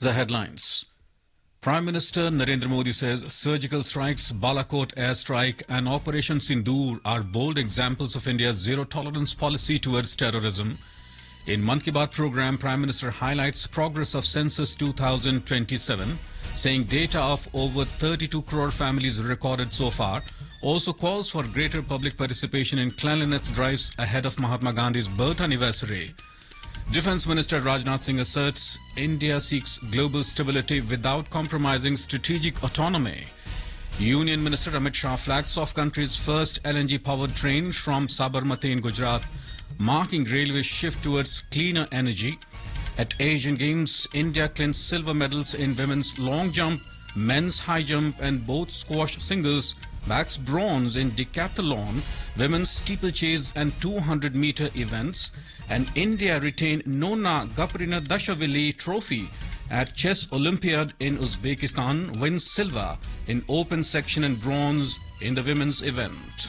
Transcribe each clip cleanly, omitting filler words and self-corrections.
The headlines. Prime Minister Narendra Modi says surgical strikes, Balakot airstrike and Operation Sindoor are bold examples of India's zero-tolerance policy towards terrorism. In Mann Ki Baat program, Prime Minister highlights progress of Census 2027, saying data of over 32 crore families recorded so far. Also calls for greater public participation in cleanliness drives ahead of Mahatma Gandhi's birth anniversary. Defence Minister Rajnath Singh asserts India seeks global stability without compromising strategic autonomy. Union Minister Amit Shah flags off country's first LNG-powered train from Sabarmati in Gujarat, marking railway shift towards cleaner energy. At Asian Games, India clinched silver medals in women's long jump, men's high jump and both squash singles, bags bronze in decathlon, women's steeplechase and 200-meter events, and India retained Nona Gaprina Dashavili Trophy at Chess Olympiad in Uzbekistan, wins silver in open section and bronze in the women's event.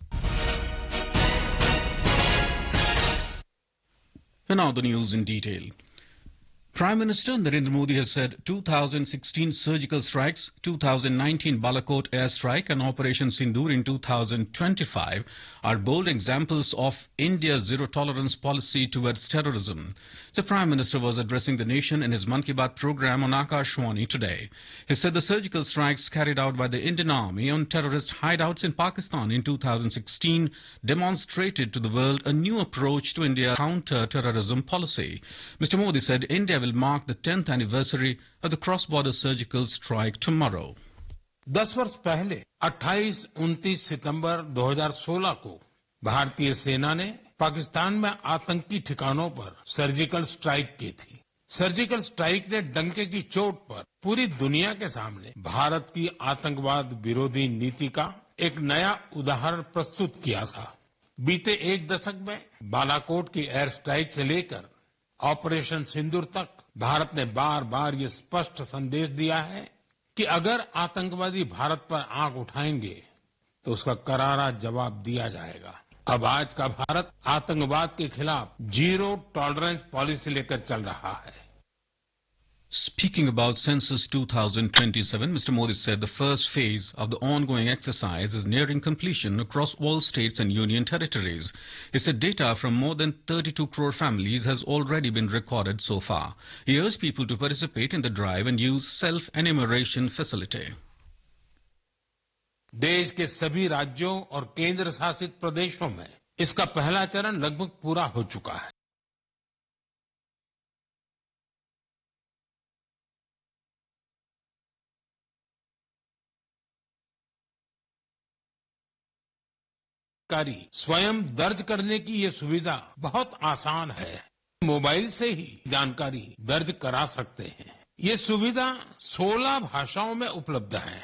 And now the news in detail. Prime Minister Narendra Modi has said 2016 surgical strikes, 2019 Balakot airstrike and Operation Sindoor in 2025 are bold examples of India's zero-tolerance policy towards terrorism. The Prime Minister was addressing the nation in his Mann Ki Baat program on Akashwani today. He said the surgical strikes carried out by the Indian Army on terrorist hideouts in Pakistan in 2016 demonstrated to the world a new approach to India's counter-terrorism policy. Mr. Modi said India will mark the 10th anniversary of the cross-border surgical strike tomorrow. 10 वर्ष पहले 28-29 सितंबर 2016 को भारतीय सेना ने पाकिस्तान में आतंकी ठिकानों पर सर्जिकल स्ट्राइक की थी। सर्जिकल स्ट्राइक ने डंके की चोट पर पूरी दुनिया के सामने भारत की आतंकवाद विरोधी नीति का एक नया उदाहरण प्रस्तुत किया था। बीते एक दशक में बालाकोट की एयर स्ट्राइक से लेकर ऑपरेशन सिंदूर तक भारत ने बार बार ये स्पष्ट संदेश दिया है कि अगर आतंकवादी भारत पर आंख उठाएंगे तो उसका करारा जवाब दिया जाएगा। अब आज का भारत आतंकवाद के खिलाफ जीरो टॉलरेंस पॉलिसी लेकर चल रहा है। Speaking about Census 2027, Mr. Modi said the first phase of the ongoing exercise is nearing completion across all states and union territories. He said data from more than 32 crore families has already been recorded so far. He urged people to participate in the drive and use self-enumeration facility. देश के सभी राज्यों और केंद्र शासित प्रदेशों में इसका पहला चरण लगभग पूरा हो चुका है। स्वयं दर्ज करने की ये सुविधा बहुत आसान है। मोबाइल से ही जानकारी दर्ज करा सकते हैं। ये सुविधा 16 भाषाओं में उपलब्ध है।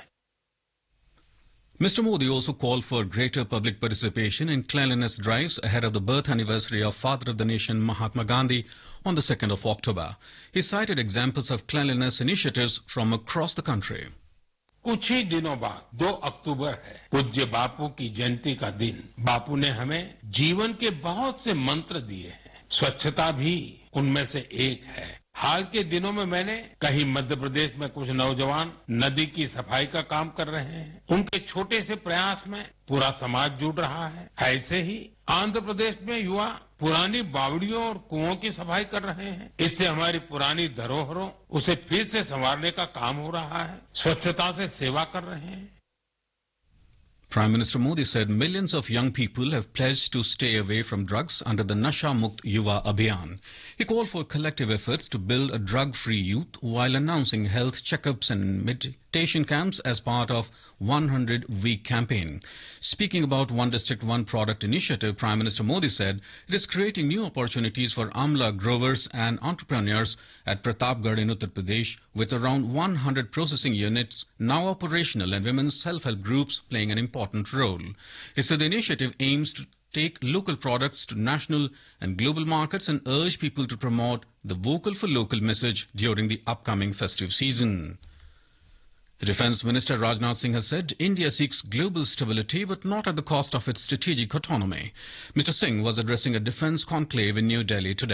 Mr. Modi also called for greater public participation in cleanliness drives ahead of the birth anniversary of Father of the Nation Mahatma Gandhi on the 2nd of October. He cited examples of cleanliness initiatives from across the country. कुछ ही दिनों बाद 2 अक्टूबर है, पूज्य बापू की जयंती का दिन। बापू ने हमें जीवन के बहुत से मंत्र दिए हैं। स्वच्छता भी उनमें से एक है। हाल के दिनों में मैंने कहीं मध्य प्रदेश में कुछ नौजवान नदी की सफाई का काम कर रहे हैं। उनके छोटे से प्रयास में पूरा समाज जुड़ रहा है। ऐसे ही आंध्र प्रदेश में युवा पुरानी बावड़ियों और कुओं की सफाई कर रहे हैं। इससे हमारी पुरानी धरोहरों उसे फिर से संवारने का काम हो रहा है। स्वच्छता से सेवा कर रहे हैं। Prime Minister Modi said millions of young people have pledged to stay away from drugs under the Nasha Mukt Yuva Abhiyan. He called for collective efforts to build a drug-free youth while announcing health checkups and meditation camps as part of 100-week campaign. Speaking about One District, One Product initiative, Prime Minister Modi said it is creating new opportunities for Amla growers and entrepreneurs at Pratapgarh in Uttar Pradesh, with around 100 processing units now operational and women's self-help groups playing an important role. He said the initiative aims to take local products to national and global markets and urge people to promote the vocal for local message during the upcoming festive season. Defence Minister Rajnath Singh has said India seeks global stability but not at the cost of its strategic autonomy. Mr. Singh was addressing a defence conclave in New Delhi today.